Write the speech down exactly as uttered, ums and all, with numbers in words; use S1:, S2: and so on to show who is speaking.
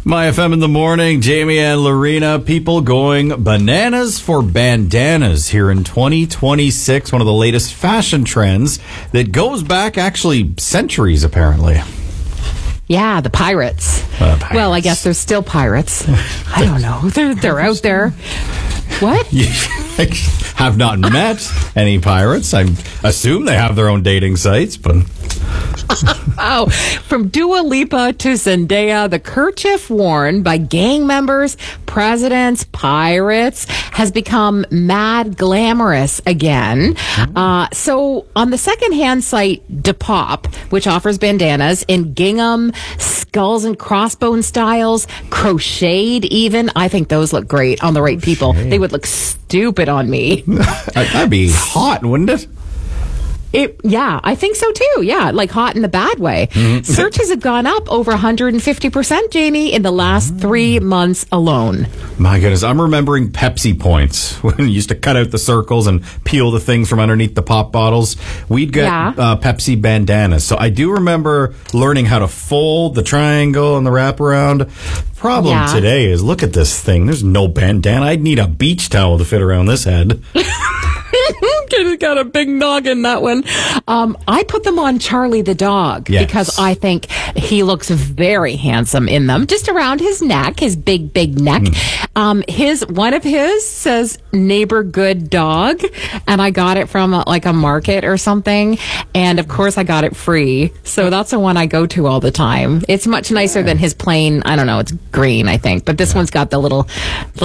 S1: My F M in the morning, Jamie and Lorena, people going bananas for bandanas here in twenty twenty-six. One of the latest fashion trends that goes back actually centuries, apparently.
S2: Yeah, the pirates.
S1: Uh, pirates.
S2: Well, I guess there's still pirates. I don't know. They're, they're out there. What?
S1: You have not met any pirates. I assume they have their own dating sites, but...
S2: Oh, from Dua Lipa to Zendaya, the kerchief worn by gang members, presidents, pirates has become mad glamorous again. Uh, so on the secondhand site Depop, which offers bandanas in gingham, skulls and crossbone styles, crocheted even. I think those look great on the right people. They would look stupid on me.
S1: That'd be hot, wouldn't it?
S2: It, yeah, I think so too. Yeah, like hot in the bad way. Mm-hmm. Searches have gone up over one hundred fifty percent, Jamie, in the last three months alone.
S1: My goodness, I'm remembering Pepsi points when you used to cut out the circles and peel the things from underneath the pop bottles. We'd get
S2: Yeah.
S1: uh, Pepsi bandanas. So I do remember learning how to fold the triangle and the wraparound. Problem
S2: Yeah.
S1: today is, look at this thing. There's no bandana. I'd need a beach towel to fit around this head.
S2: It's got a big noggin, that one. Um, I put them on Charlie the dog
S1: Yes.
S2: because I think he looks very handsome in them, just around his neck, his big, big neck. Mm. Um, his one of his says "Neighbor Good Dog," and I got it from a, like a market or something. And of course, I got it free, so that's the one I go to all the time. It's much nicer than his plain. I don't know. It's green, I think, but this one's got the little.